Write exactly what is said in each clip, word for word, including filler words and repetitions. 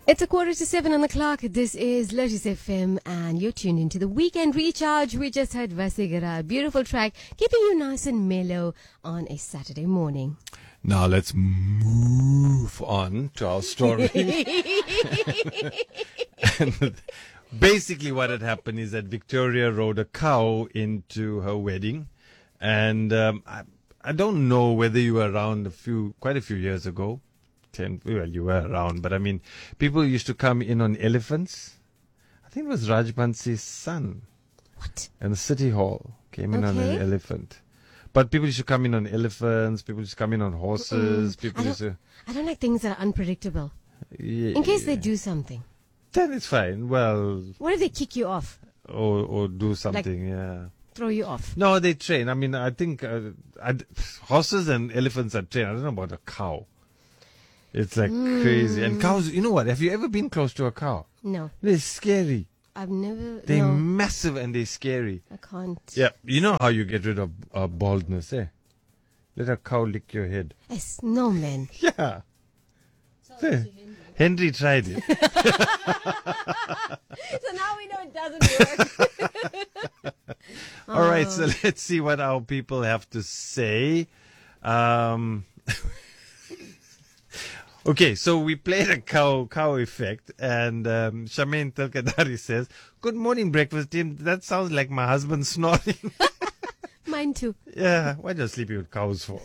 It's a quarter to seven on the clock. This is Lotus F M and you're tuned into the Weekend Recharge. We just heard Vasigara, a beautiful track, keeping you nice and mellow on a Saturday morning. Now let's move on to our story. And basically what had happened is that Victoria rode a cow into her wedding. And um, I, I don't know whether you were around a few, quite a few years ago. Ten, well, you were around, but I mean, people used to come in on elephants. I think it was Rajbansi's son. What? And the city hall came in on Okay. an elephant. But people used to come in on elephants, people used to come in on horses, Mm-mm. people I used don't, to... I don't like things that are unpredictable. Yeah, In case they do something. then it's fine. Well, What if they kick you off? or or do something, yeah. Throw you off? No, they train. I mean, I think uh, I, horses and elephants are trained. I don't know about a cow. It's like Mm. crazy. And cows, you know what? Have you ever been close to a cow? No. They're scary. I've never... They're no, massive and they're scary. I can't. Yeah. You know how you get rid of uh, baldness, eh? Let a cow lick your head. Yes, no, man. Yeah. There. Henry tried it. So now we know it doesn't work. All right, so let's see what our people have to say. Um, okay, so we played a cow cow effect, and um, Charmaine Telkadari says, "Good morning, breakfast team. That sounds like my husband snoring." Mine too. Yeah, why just sleeping with cows for?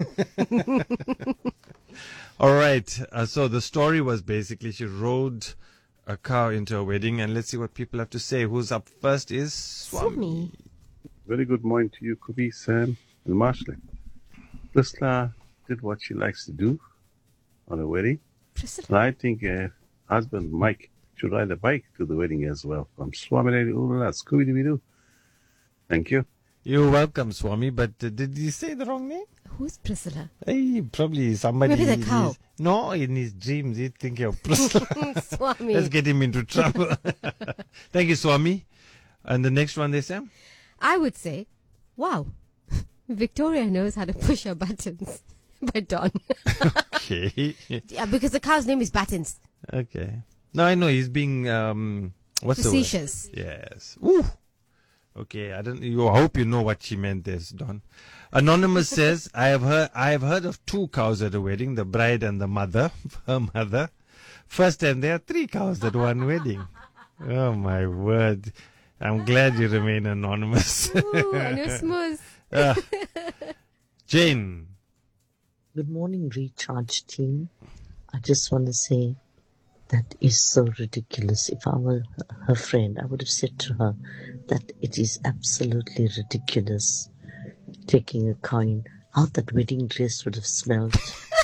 All right, uh, so the story was basically she rode a cow into a wedding, and let's see what people have to say. Who's up first is Swami. Swami. Very good morning to you, Kubi, Sam, and Marshall. Priscilla did what she likes to do on a wedding. Priscilla. And I think uh, husband Mike should ride a bike to the wedding as well. From Swami Ulala, Scooby-Doo. Thank you. You're welcome, Swami, but uh, did you say the wrong name? Who's Priscilla? Hey, probably somebody. Maybe the in cow. his- no, in his dreams, he'd think of Priscilla. Swami. Let's get him into trouble. Thank you, Swami. And the next one, they say? I would say, wow, Victoria knows how to push her buttons. By Don. Okay. Yeah, because the cow's name is Buttons. Okay. No, I know he's being, um, what's Facetious. the word? Yes. Ooh. Okay, I don't. You I hope you know what she meant there, Don. Anonymous says, "I have heard. I have heard of two cows at a wedding: the bride and the mother, her mother. First time there are three cows at one wedding. Oh my word! I'm glad you remain anonymous." Ooh, I know smooth. Ah. Jane. Good morning, Recharge team. I just want to say that is so ridiculous. If I were her friend, I would have said to her that it is absolutely ridiculous taking a coin. How that wedding dress would have smelled.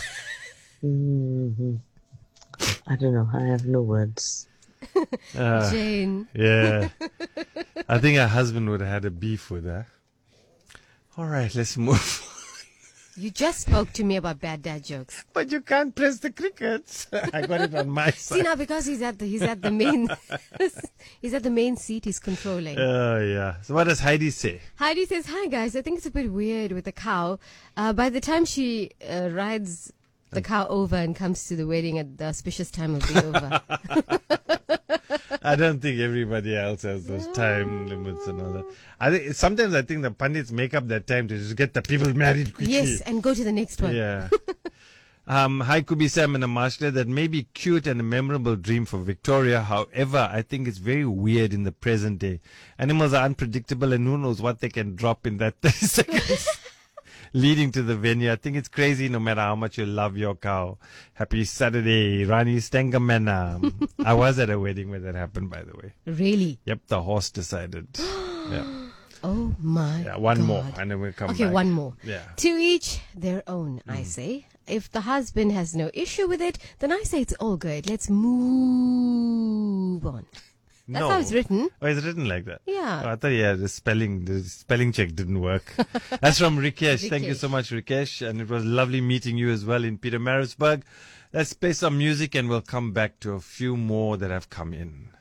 mm-hmm. I don't know. I have no words. Uh, Jane. Yeah. I think her husband would have had a beef with her. All right, let's move. You just spoke to me about bad dad jokes. But you can't press the crickets. I got it on my See side. now, because he's at the he's at the main he's at the main seat. He's controlling. Oh, yeah. So what does Heidi say? Heidi says, "Hi guys, I think it's a bit weird with the cow. Uh, by the time she uh, rides the cow over and comes to the wedding at the auspicious time of the over." I don't think everybody else has those time limits and all that. I think sometimes I think the pundits make up that time to just get the people married quickly. Yes, and go to the next one. Yeah. um, hi, Kubi Sam and Amashla. That may be cute and a memorable dream for Victoria. However, I think it's very weird in the present day. Animals are unpredictable and who knows what they can drop in that thirty seconds leading to the venue. I think it's crazy no matter how much you love your cow. Happy Saturday, Rani Stengamena. I was at a wedding where that happened, by the way. Really? Yep, the horse decided. Yeah. Oh my Yeah, one God. more, and then we'll come Okay, back. one more. Yeah. To each their own, I say. If the husband has no issue with it, then I say it's all good. Let's move on. That's no. how it's written. Oh, it's written like that? Yeah. Oh, I thought, yeah, the spelling, the spelling check didn't work. That's from Rikesh. Thank you so Rikesh. much, Rikesh. And it was lovely meeting you as well in Peter Marisburg. Let's play some music and we'll come back to a few more that have come in.